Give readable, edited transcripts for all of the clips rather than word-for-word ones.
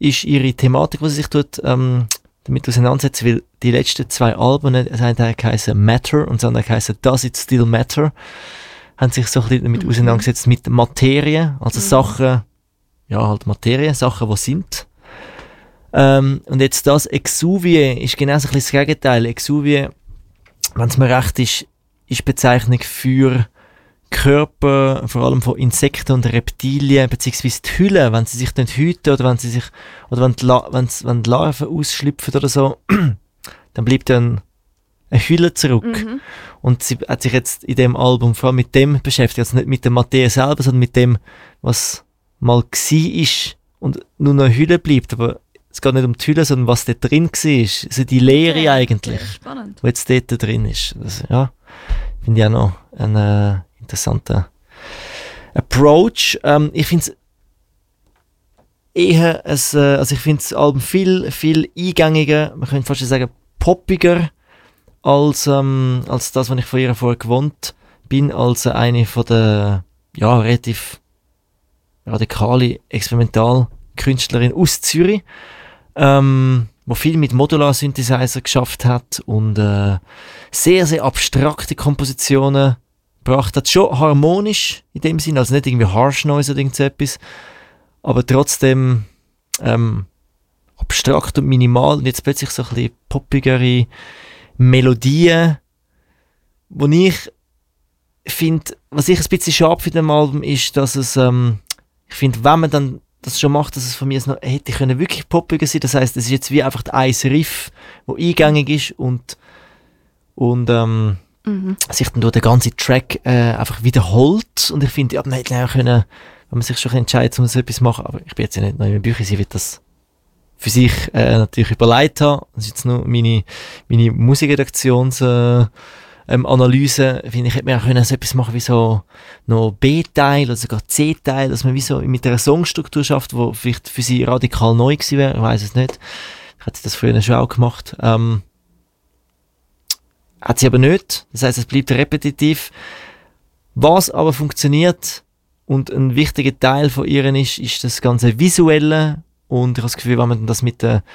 ist ihre Thematik, die sie sich damit auseinandersetzt, weil die letzten 2 Alben, das eine heisst Matter und das andere heisst Does It Still Matter, haben sich so ein bisschen damit auseinandergesetzt mit Materie, also Sachen, ja halt Materie, Sachen, die sind. Und jetzt das Exuvie ist genau so ein bisschen das Gegenteil. Exuvie, wenn es mir recht ist, ist Bezeichnung für Körper, vor allem von Insekten und Reptilien, beziehungsweise die Hülle, wenn sie sich dann hüten oder wenn die Larven ausschlüpfen oder so, dann bleibt dann eine Hülle zurück. Und sie hat sich jetzt in dem Album vor allem mit dem beschäftigt, also nicht mit der Materie selber, sondern mit dem, was mal war und nur noch eine Hülle bleibt. Aber es geht nicht um die Hülle, sondern was da drin war. Also die Leere eigentlich, die jetzt dort drin ist. Also, ja, finde ich auch noch einen interessanten Approach. Ich finde es eher also ich finde das Album viel eingängiger, man könnte fast schon sagen poppiger als das, was ich von ihr vorher gewohnt bin, als eine von der relativ radikale Experimentalkünstlerin aus Zürich, wo viel mit Modular-Synthesizer geschafft hat und sehr, sehr abstrakte Kompositionen gebracht hat. Schon harmonisch in dem Sinn, also nicht irgendwie Harsh Noise oder irgend so etwas, aber trotzdem abstrakt und minimal und jetzt plötzlich so ein bisschen poppigere Melodien, wo ich finde, was ich ein bisschen schade für dem Album ist, dass es, ich finde, wenn man dann das schon macht, dass es von mir noch hätte können wirklich poppiger sein. Das heisst, es ist jetzt wie einfach ein Riff, wo eingängig ist und sich dann durch den ganzen Track einfach wiederholt. Und ich finde, ja, man hätte auch können, wenn man sich schon entscheidet, um so etwas zu machen, aber ich bin jetzt ja nicht neu im Bücher, sie wird das für sich natürlich überlegt haben. Das ist jetzt nur meine Musikredaktions Analyse, finde ich, hätte man auch können so etwas machen wie so noch B-Teil oder sogar C-Teil, dass man wie so mit einer Songstruktur schafft, die vielleicht für sie radikal neu gewesen wäre, ich weiss es nicht. Ich hätte das früher schon auch gemacht. Hat sie aber nicht, das heisst, es bleibt repetitiv. Was aber funktioniert und ein wichtiger Teil von ihr ist das ganze Visuelle und ich habe das Gefühl, wenn man das mit den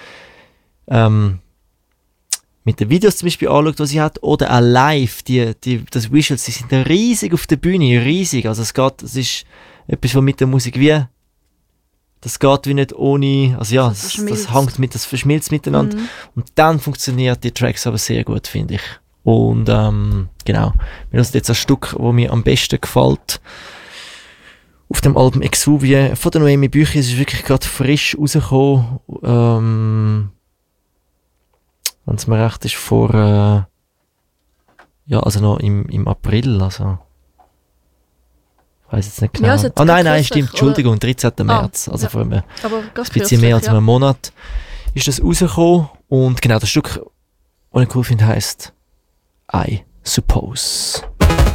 Videos zum Beispiel anschaut, die sie hat, oder auch live, das Visuals, die sind riesig auf der Bühne, riesig. Also es ist etwas, was mit der Musik das geht wie nicht ohne, also ja, das verschmilzt miteinander. Und dann funktioniert die Tracks aber sehr gut, finde ich. Und genau, mir ist jetzt ein Stück, das mir am besten gefällt. Auf dem Album Exuvie von der Noemi Büchi, es ist wirklich gerade frisch rausgekommen. Wenn es mir recht ist, also noch im April, also ich weiss jetzt nicht genau. Ja, nein, stimmt, Entschuldigung, 13. März, also vor ein bisschen mehr als einem Monat ist das rausgekommen und genau, das Stück, das ich cool finde, heisst I Suppose.